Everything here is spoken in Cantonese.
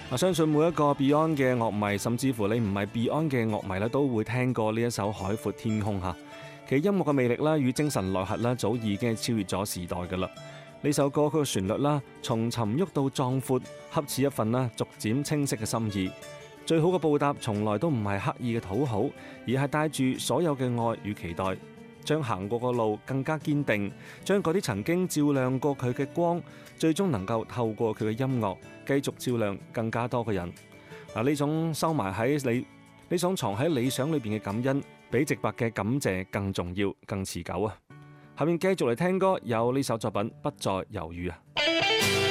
相信每一個 Beyond 嘅樂迷，甚至乎你唔係 Beyond 嘅樂迷咧，都會聽過呢一首《海闊天空》嚇。其音樂嘅魅力啦，與精神內核啦，早已經係超越咗時代㗎啦。呢首歌曲嘅旋律啦，從沉鬱到壯闊，恰似一份啦逐漸清晰嘅心意。最好嘅報答，從來都唔係刻意嘅討好，而係帶住所有嘅愛與期待，將行過嘅路更加堅定，將嗰啲曾經照亮過佢嘅光，最終能夠透過佢嘅音樂繼續照亮更加多嘅人。呢種收埋喺呢種藏喺理想裏邊嘅感恩，比直白嘅感謝更重要、更持久啊！下面繼續嚟聽歌，有呢首作品《不再猶豫》啊。